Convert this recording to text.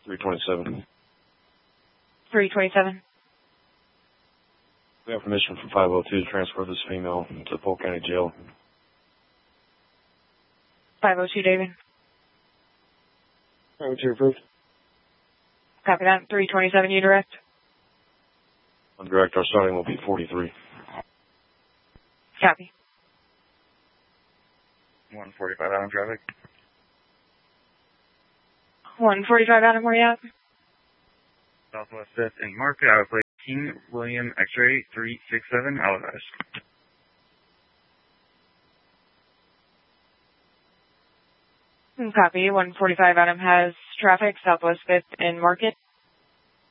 327. 327. We have permission from 502 to transfer this female to Polk County Jail. 502, David. 502 approved. Copy that. 327, you direct. On direct, our starting will be 43. Copy. 145 Adam traffic. 145 Adam, where you at? Southwest 5th and Market. I would play King William X-ray 367 Alvarez. Copy. 145 Adam has traffic, Southwest 5th and Market.